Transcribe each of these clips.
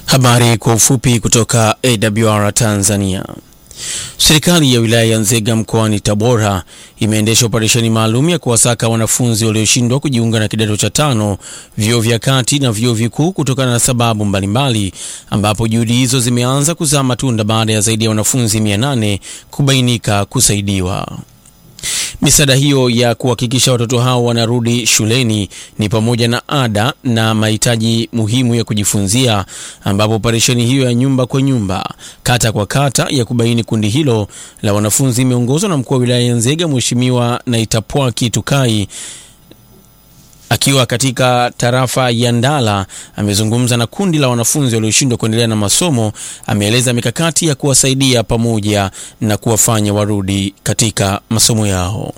Habari kwa ufupi kutoka AWR Tanzania. Serikali ya wilaya ya Nzega mkoani Tabora imeendesha operesheni maalum ya kuwasaka wanafunzi walioshindwa kujiunga na kidato cha 5 vyuo vya kati na vyuo vikuu kutokana na sababu mbalimbali, ambapo juhudi hizo zimeanza kuzaa matunda baada ya zaidi ya wanafunzi 800 kubainika kusaidiwa. Misaada hiyo ya kuhakikisha watoto hao wanarudi shuleni ni pamoja na ada na mahitaji muhimu ya kujifunzia, ambapo operesheni hiyo ya nyumba kwa nyumba, kata kwa kata ya kubaini kundi hilo la wanafunzi imeongozwa na mkuu wa wilaya ya Nzega Mheshimiwa Naitapwaki Tukai. Akiwa katika tarafa ya Ndala, amezungumza na kundi la wanafunzi walioshindwa kuendelea na masomo. Ameeleza mikakati ya kuwasaidia pamoja na kuwafanya warudi katika masomo yao.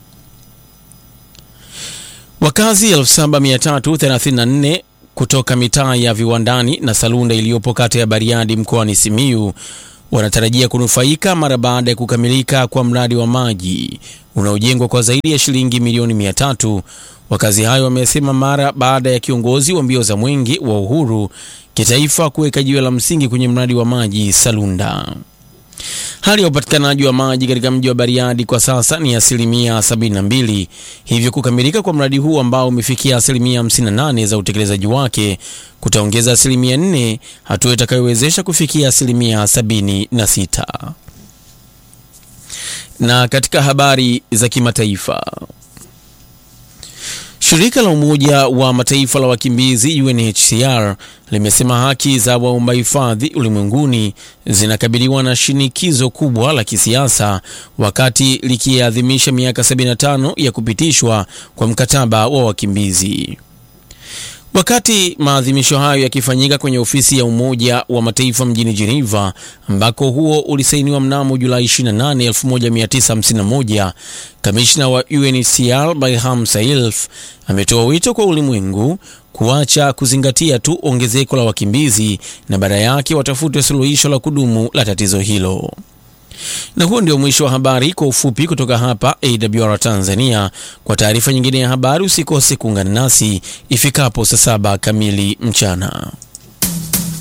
Wakazi 7334 kutoka mitaa ya Viwandani na Salunda iliyopo kata ya Bariadi mkoani Simiyu wanatarajia kunufaika mara baada ya kukamilika kwa mradi wa maji unaojengwa kwa zaidi ya shilingi milioni 300. Wakazi hayo wamesema mara baada ya kiongozi wa mbio za mwenge wa uhuru kitaifa kuweka jiwe la msingi kwenye mradi wa maji Salunda. Hali ya upatikanaji wa maji katika mji wa Bariadi kwa sasa ni 72%, hivyo kukamilika kwa mradi huu ambao umefikia 58% za utekelezaji wake kutaongeza 4%, hatua itakayowezesha kufikia 76%. Na katika habari za kimataifa, shirika la Umoja wa Mataifa la wakimbizi UNHCR limesema haki za waomba hifadhi ulimwenguni zinakabiliwa na shinikizo kubwa la kisiasa wakati likiadhimisha miaka 75 ya kupitishwa kwa mkataba wa wakimbizi. Wakati maadhimisho hayo yakifanyika kwenye ofisi ya Umoja wa Mataifa mjini Geneva, ambako huo ulisainiwa mnamo Julai 28, 1951, kamishna wa UNHCR Barham Saif ametoa wito kwa ulimwengu kuacha kuzingatia tu ongezeko la wakimbizi na badala yake watafute suluhisho la kudumu la tatizo hilo. Na huo ndio mwisho wa habari kwa ufupi kutoka hapa AWR Tanzania. Kwa taarifa nyingine ya habari usikose kuungana nasi ifikapo saa 7 kamili mchana.